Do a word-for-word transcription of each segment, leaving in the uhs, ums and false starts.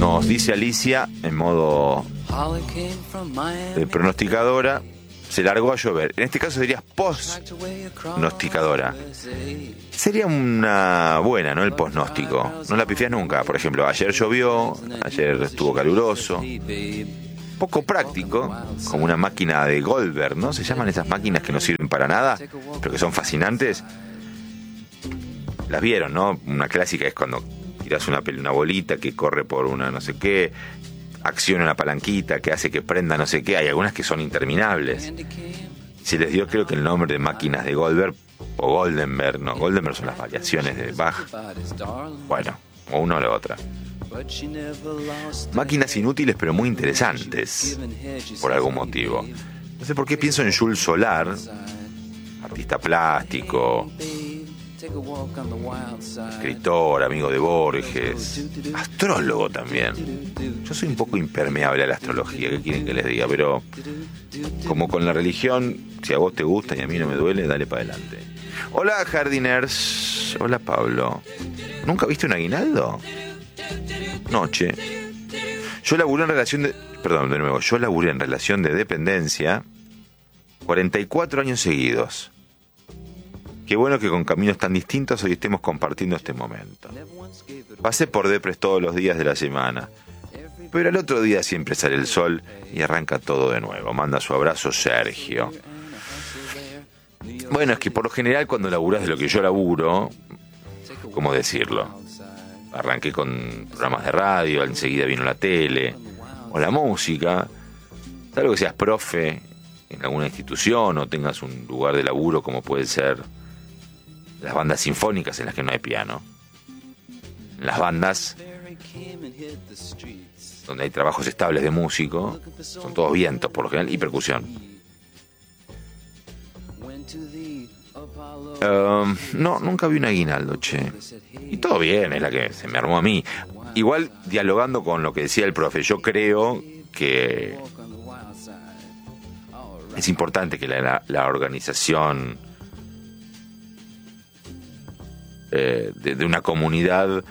Nos dice Alicia, en modo de pronosticadora, se largó a llover. En este caso sería post-nosticadora. Sería una buena, ¿no? El postnóstico. No la pifias nunca. Por ejemplo, ayer llovió, ayer estuvo caluroso. Poco práctico, como una máquina de Goldberg, ¿no? Se llaman esas máquinas que no sirven para nada, pero que son fascinantes. Las vieron, ¿no? Una clásica es cuando tiras una, una bolita que corre por una no sé qué, acciona una palanquita que hace que prenda no sé qué. Hay algunas que son interminables. Se les dio, creo que el nombre de máquinas de Goldberg o Goldenberg, no, Goldenberg son las variaciones de Bach. Bueno, o una o la otra. Máquinas inútiles pero muy interesantes, por algún motivo. No sé por qué pienso en Jules Solar, artista plástico, escritor, amigo de Borges, astrólogo también. Yo soy un poco impermeable a la astrología, ¿qué quieren que les diga? Pero como con la religión, si a vos te gusta y a mí no me duele, dale para adelante. Hola jardiners, hola Pablo. ¿Nunca viste un aguinaldo? Noche. Yo laburé en relación de... Perdón, de nuevo. Yo laburé en relación de dependencia cuarenta y cuatro años seguidos. Qué bueno que con caminos tan distintos hoy estemos compartiendo este momento. Pasé por Depres todos los días de la semana, pero al otro día siempre sale el sol y arranca todo de nuevo. Manda su abrazo Sergio. Bueno, es que por lo general cuando laburás de lo que yo laburo, ¿cómo decirlo? Arranqué con programas de radio, enseguida vino la tele, o la música. Salvo que seas profe en alguna institución o tengas un lugar de laburo como puede ser las bandas sinfónicas en las que no hay piano. Las bandas donde hay trabajos estables de músico son todos vientos por lo general y percusión. Uh, no, nunca vi un aguinaldo, che. Y todo bien, es la que se me armó a mí. Igual, dialogando con lo que decía el profe, yo creo que es importante que la, la, la organización eh, de, de una comunidad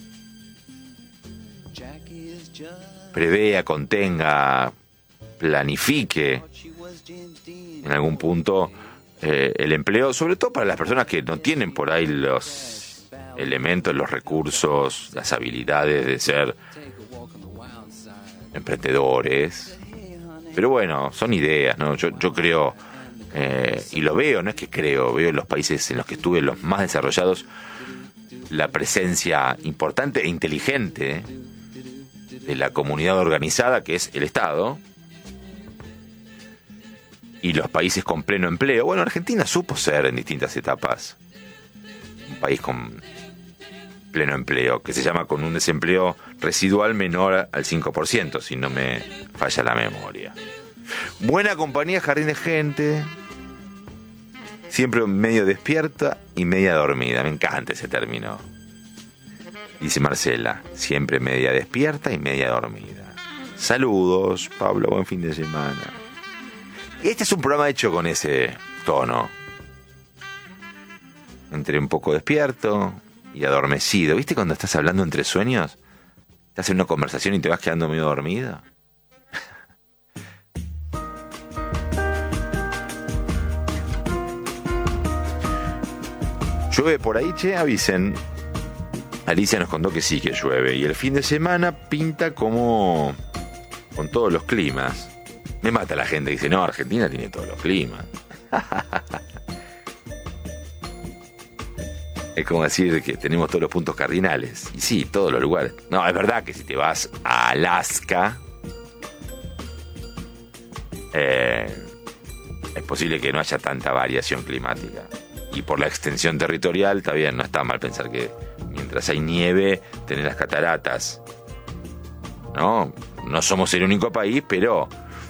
prevea, contenga, planifique en algún punto eh, el empleo, sobre todo para las personas que no tienen por ahí los elementos, los recursos, las habilidades de ser emprendedores. Pero bueno, son ideas, ¿no? Yo, yo creo, eh, y lo veo, no es que creo, veo en los países en los que estuve, los más desarrollados, la presencia importante e inteligente de la comunidad organizada, que es el Estado, y los países con pleno empleo. Bueno, Argentina supo ser en distintas etapas un país con pleno empleo, que se llama con un desempleo residual menor al cinco por ciento, si no me falla la memoria. Buena compañía, jardín de gente, siempre medio despierta y media dormida. Me encanta ese término. Dice Marcela, siempre media despierta y media dormida. Saludos, Pablo, buen fin de semana. Este es un programa hecho con ese tono. Entre un poco despierto y adormecido. ¿Viste cuando estás hablando entre sueños? Estás en una conversación y te vas quedando medio dormido. ¿Llueve por ahí, che? Avisen. Alicia nos contó que sí que llueve. Y el fin de semana pinta como con todos los climas. Me mata la gente que dice, no, Argentina tiene todos los climas. Es como decir que tenemos todos los puntos cardinales. Y sí, todos los lugares. No, es verdad que si te vas a Alaska, eh, es posible que no haya tanta variación climática. Y por la extensión territorial, está bien, no está mal pensar que mientras hay nieve, tenés las cataratas. No, no somos el único país, pero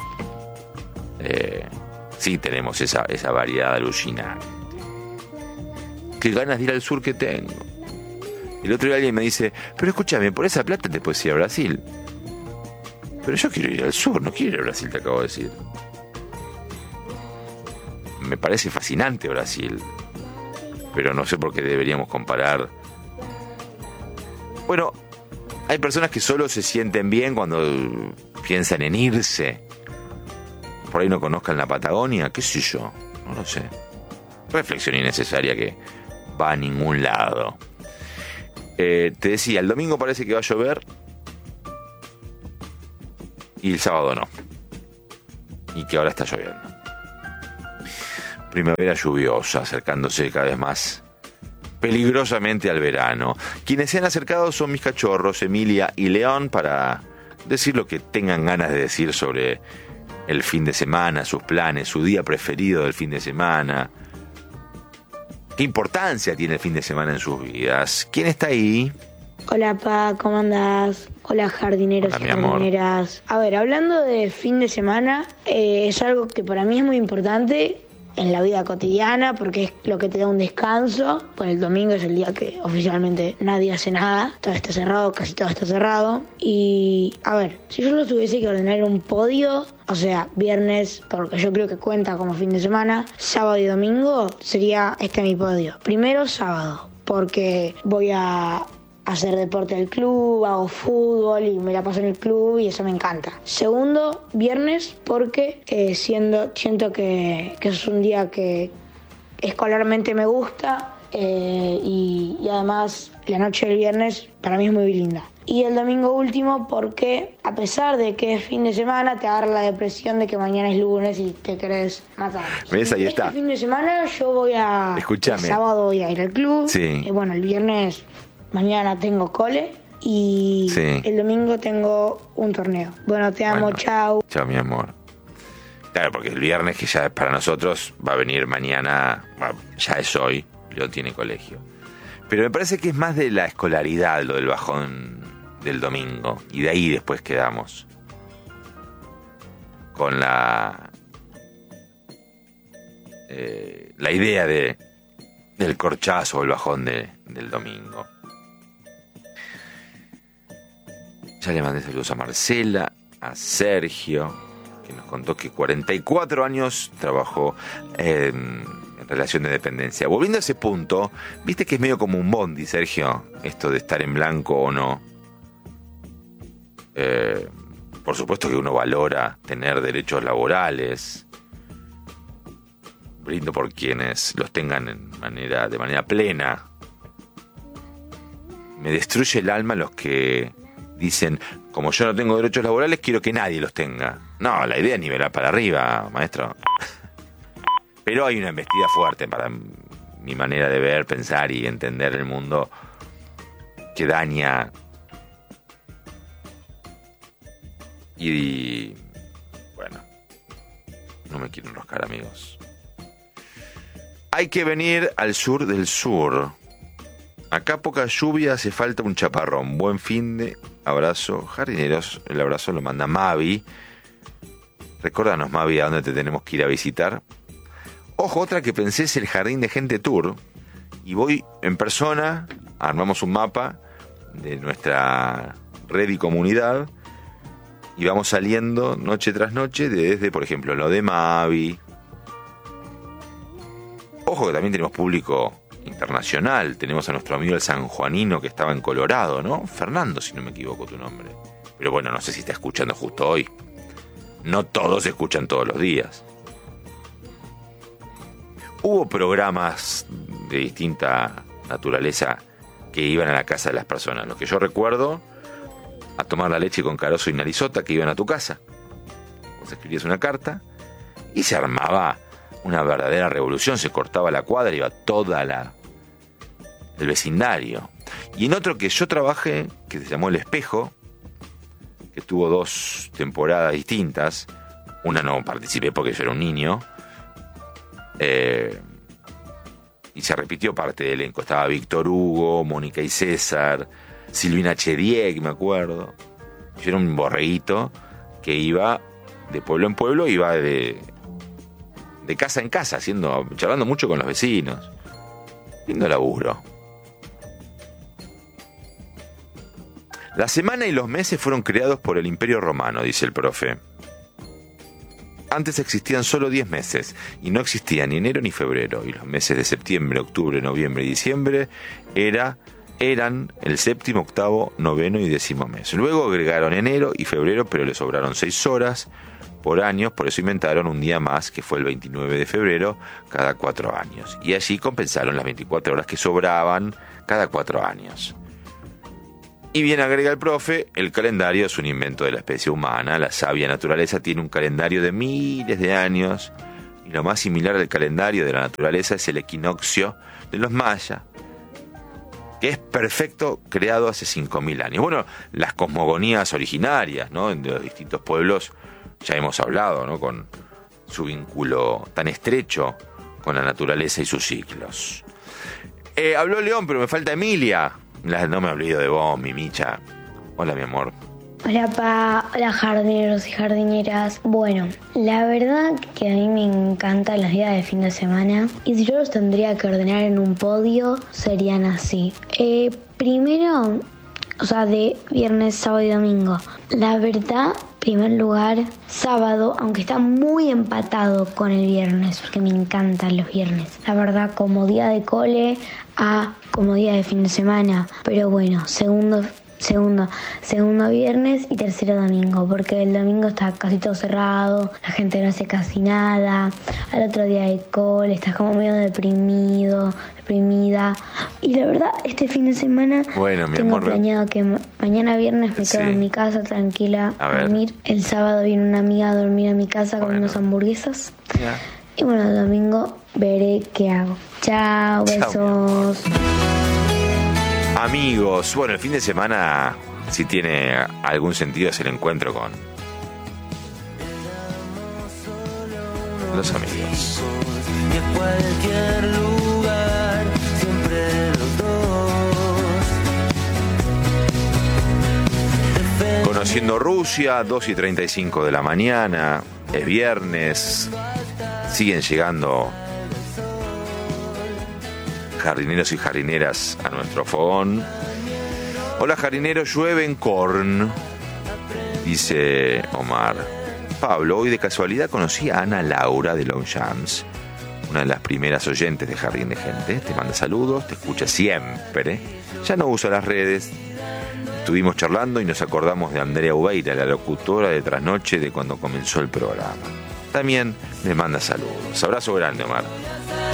eh, sí tenemos esa, esa variedad alucinante. Qué ganas de ir al sur que tengo. El otro día alguien me dice, pero escúchame, por esa plata te puedes ir a Brasil. Pero yo quiero ir al sur, no quiero ir a Brasil, te acabo de decir. Me parece fascinante Brasil, pero no sé por qué deberíamos comparar. Bueno, Hay personas que solo se sienten bien cuando piensan en irse. Por ahí no conozcan la Patagonia, qué sé yo, no lo sé. Reflexión innecesaria que va a ningún lado. Eh, te decía, el domingo parece que va a llover y el sábado no. Y que ahora está lloviendo. Primavera lluviosa, acercándose cada vez más peligrosamente al verano. Quienes se han acercado son mis cachorros, Emilia y León, para decir lo que tengan ganas de decir sobre el fin de semana, sus planes, su día preferido del fin de semana. ¿Qué importancia tiene el fin de semana en sus vidas? ¿Quién está ahí? Hola, Pa, ¿cómo andás? Hola, jardineros Hola, y mi amor. jardineras. A ver, hablando de fin de semana, eh, es algo que para mí es muy importante en la vida cotidiana porque es lo que te da un descanso. Pues el domingo es el día que oficialmente nadie hace nada, todo está cerrado, casi todo está cerrado. Y a ver, si yo no tuviese que ordenar un podio, o sea, viernes, porque yo creo que cuenta como fin de semana, sábado y domingo, sería este mi podio. Primero sábado, porque voy a hacer deporte del club, hago fútbol y me la paso en el club y eso me encanta. Segundo, viernes, porque eh, siendo, siento que, que es un día que escolarmente me gusta eh, y, y además la noche del viernes para mí es muy linda. Y el domingo último porque a pesar de que es fin de semana te agarra la depresión de que mañana es lunes y te querés matar. ¿Ves? Ahí este está. fin de semana yo voy a... Escúchame. El sábado voy a ir al club. Sí. Eh, bueno, el viernes... Mañana tengo cole y sí. el domingo tengo un torneo. Bueno, te amo, Bueno, chao. Chao, mi amor. Claro, porque el viernes, que ya es para nosotros, va a venir mañana, bueno, ya es hoy, León tiene colegio. Pero me parece que es más de la escolaridad lo del bajón del domingo. Y de ahí después quedamos con la, eh, la idea de, del corchazo o el bajón de, del domingo. Ya le mandé saludos a Marcela, a Sergio, que nos contó que cuarenta y cuatro años trabajó en, en relación de dependencia. Volviendo a ese punto, viste que es medio como un bondi, Sergio, esto de estar en blanco o no. Eh, por supuesto que uno valora tener derechos laborales. Brindo por quienes los tengan en manera, de manera plena. Me destruye el alma los que dicen, como yo no tengo derechos laborales, quiero que nadie los tenga. No, la idea es nivelar para arriba, maestro. Pero hay una embestida fuerte para mi manera de ver, pensar y entender el mundo que daña. Y, bueno, no me quiero enroscar, amigos. Hay que venir al sur del sur. Acá poca lluvia, hace falta un chaparrón. Buen fin de abrazo, jardineros. El abrazo lo manda Mavi. Recórdanos, Mavi, a dónde te tenemos que ir a visitar. Ojo, otra que pensé es el Jardín de Gente Tour. Y voy en persona, armamos un mapa de nuestra red y comunidad. Y vamos saliendo noche tras noche desde, por ejemplo, lo de Mavi. Ojo que también tenemos público internacional. Tenemos a nuestro amigo el sanjuanino que estaba en Colorado, ¿no? Fernando, si no me equivoco tu nombre. Pero bueno, no sé si está escuchando justo hoy. No todos escuchan todos los días. Hubo programas de distinta naturaleza que iban a la casa de las personas. Los que yo recuerdo, a tomar la leche con Carozo y Narizota, que iban a tu casa. Vos escribías una carta y se armaba una verdadera revolución. Se cortaba la cuadra, iba toda la el vecindario. Y en otro que yo trabajé, que se llamó El Espejo, que tuvo dos temporadas distintas. Una no participé porque yo era un niño. Eh, y se repitió parte del elenco. Estaba Víctor Hugo, Mónica y César, Silvina Chediek, me acuerdo. Yo era un borreguito que iba de pueblo en pueblo, iba de, de casa en casa, haciendo, charlando mucho con los vecinos. Lindo laburo. La semana y los meses fueron creados por el Imperio Romano, dice el profe. Antes existían solo diez meses, y no existía ni enero ni febrero, y los meses de septiembre, octubre, noviembre y diciembre era eran el séptimo, octavo, noveno y décimo mes. Luego agregaron enero y febrero, pero le sobraron seis horas por año, por eso inventaron un día más, que fue el veintinueve de febrero, cada cuatro años. Y allí compensaron las veinticuatro horas que sobraban cada cuatro años. Y bien agrega el profe, el calendario es un invento de la especie humana. La sabia naturaleza tiene un calendario de miles de años, y lo más similar al calendario de la naturaleza es el equinoccio de los mayas, que es perfecto, creado hace cinco mil años. Bueno, las cosmogonías originarias, ¿no?, de los distintos pueblos, ya hemos hablado, ¿no?, con su vínculo tan estrecho con la naturaleza y sus ciclos. Eh, habló León, pero me falta Emilia. La, no me olvido de vos, mi Micha. Hola, mi amor. Hola, pa. Hola, jardineros y jardineras. Bueno, la verdad que a mí me encantan los días de fin de semana. Y si yo los tendría que ordenar en un podio, serían así. Eh, primero, o sea, de viernes, sábado y domingo. La verdad, primer lugar, sábado, aunque está muy empatado con el viernes, porque me encantan los viernes. La verdad, como día de cole a como día de fin de semana. Pero bueno, segundo, segundo, segundo viernes y tercero domingo, porque el domingo está casi todo cerrado, la gente no hace casi nada. Al otro día de cole estás como medio deprimido, deprimida. Y la verdad, este fin de semana bueno, mi tengo amor, planeado que ma- mañana viernes me quedo sí. en mi casa tranquila A a ver. dormir. El sábado viene una amiga a dormir a mi casa con Bueno. unas hamburguesas. Ya. Y bueno, el domingo veré qué hago. Chao, Chao, besos. Amigos, bueno, el fin de semana, si tiene algún sentido, es el encuentro con los amigos. Y a cualquier lugar, siempre los dos. Conociendo Rusia, dos y treinta y cinco de la mañana, es viernes, siguen llegando jardineros y jardineras a nuestro fogón. Hola jardineros, llueve en Corn, dice Omar. Pablo, hoy de casualidad conocí a Ana Laura de Longchamps, una de las primeras oyentes de Jardín de Gente. Te manda saludos, te escucha siempre. Ya no usa las redes. Estuvimos charlando y nos acordamos de Andrea Ubeira, la locutora de Trasnoche de cuando comenzó el programa. También le manda saludos. Abrazo grande, Omar.